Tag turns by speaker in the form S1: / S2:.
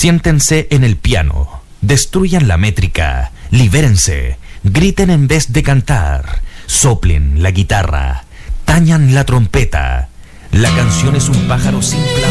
S1: Siéntense en el piano, destruyan la métrica, libérense, griten en vez de cantar, soplen la guitarra, tañan la trompeta. La canción es un pájaro sin plan.